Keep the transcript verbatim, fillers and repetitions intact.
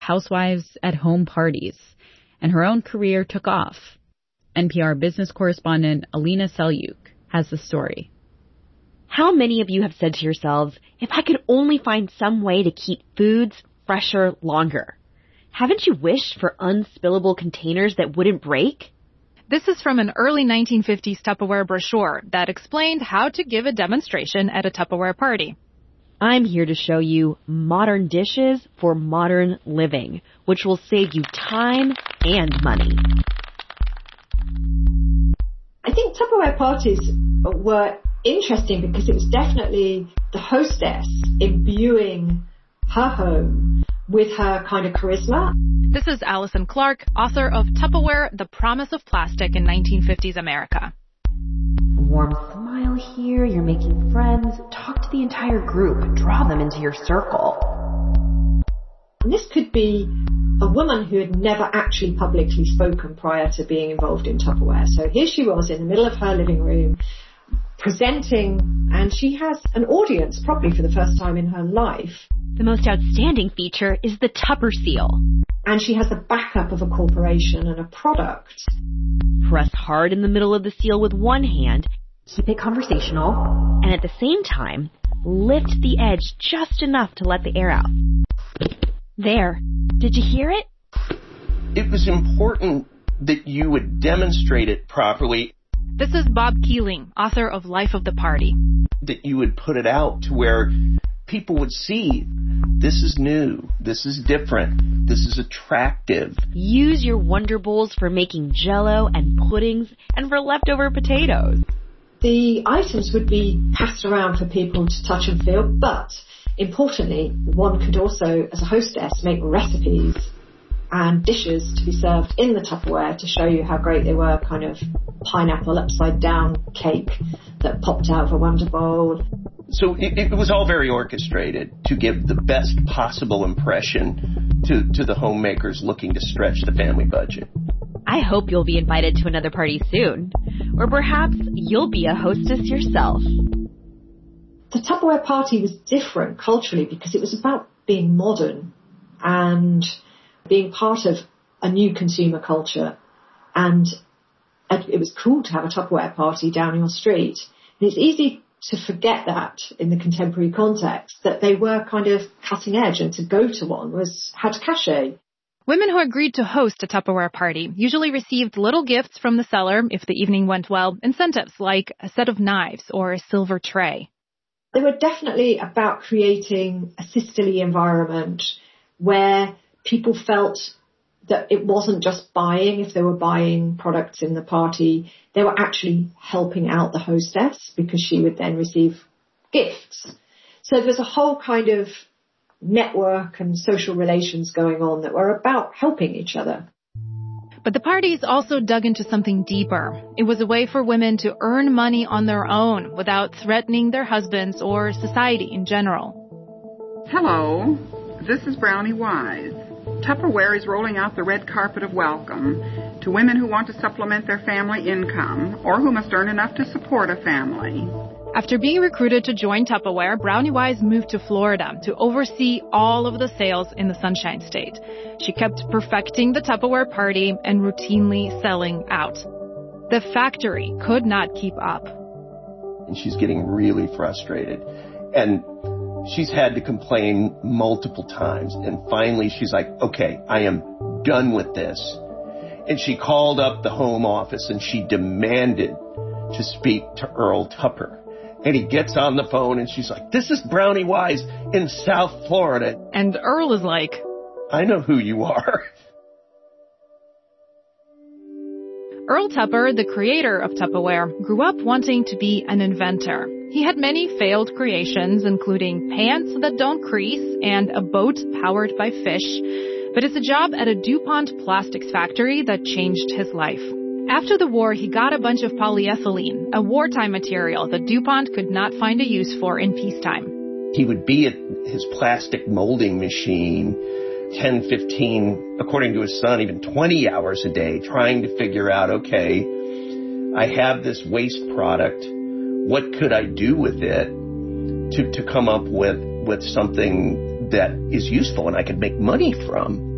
housewives at home parties, and her own career took off. N P R business correspondent Alina Selyuk has the story. How many of you have said to yourselves, if I could only find some way to keep foods fresher longer? Haven't you wished for unspillable containers that wouldn't break? This is from an early nineteen fifties Tupperware brochure that explained how to give a demonstration at a Tupperware party. I'm here to show you modern dishes for modern living, which will save you time and money. I think Tupperware parties were interesting because it was definitely the hostess imbuing her home with her kind of charisma. This is Alison Clark, author of Tupperware, The Promise of Plastic in nineteen fifties America. A warm smile here, you're making friends. Talk to the entire group. Draw them into your circle. And this could be a woman who had never actually publicly spoken prior to being involved in Tupperware. So here she was in the middle of her living room presenting, and she has an audience probably for the first time in her life. The most outstanding feature is the Tupper Seal. And she has the backup of a corporation and a product. Press hard in the middle of the seal with one hand, keep it conversational, and at the same time, lift the edge just enough to let the air out. There. Did you hear it? It was important that you would demonstrate it properly. This is Bob Keeling, author of Life of the Party. That you would put it out to where people would see, this is new, this is different, this is attractive. Use your Wonder Bowls for making Jell-O and puddings and for leftover potatoes. The items would be passed around for people to touch and feel, but importantly, one could also, as a hostess, make recipes and dishes to be served in the Tupperware to show you how great they were, kind of pineapple upside down cake that popped out of a Wonder Bowl. So it, it was all very orchestrated to give the best possible impression to, to the homemakers looking to stretch the family budget. I hope you'll be invited to another party soon. Or perhaps you'll be a hostess yourself. The Tupperware party was different culturally because it was about being modern and being part of a new consumer culture. And it was cool to have a Tupperware party down your street. And it's easy to forget that in the contemporary context, that they were kind of cutting edge, and to go to one was had cachet. Women who agreed to host a Tupperware party usually received little gifts from the seller if the evening went well, incentives like a set of knives or a silver tray. They were definitely about creating a sisterly environment where people felt that it wasn't just buying. If they were buying products in the party, they were actually helping out the hostess because she would then receive gifts. So there's a whole kind of network and social relations going on that were about helping each other. But the parties also dug into something deeper. It was a way for women to earn money on their own without threatening their husbands or society in general. Hello, this is Brownie Wise. Tupperware is rolling out the red carpet of welcome to women who want to supplement their family income or who must earn enough to support a family. After being recruited to join Tupperware, Brownie Wise moved to Florida to oversee all of the sales in the Sunshine State. She kept perfecting the Tupperware party and routinely selling out. The factory could not keep up. And she's getting really frustrated. And she's had to complain multiple times. And finally she's like, okay, I am done with this. And she called up the home office and she demanded to speak to Earl Tupper. And he gets on the phone and she's like, this is Brownie Wise in South Florida. And Earl is like, I know who you are. Earl Tupper, the creator of Tupperware, grew up wanting to be an inventor. He had many failed creations, including pants that don't crease and a boat powered by fish. But it's a job at a DuPont plastics factory that changed his life. After the war, he got a bunch of polyethylene, a wartime material that DuPont could not find a use for in peacetime. He would be at his plastic molding machine ten, fifteen, according to his son, even twenty hours a day, trying to figure out, okay, I have this waste product. What could I do with it to, to come up with, with something that is useful and I could make money from?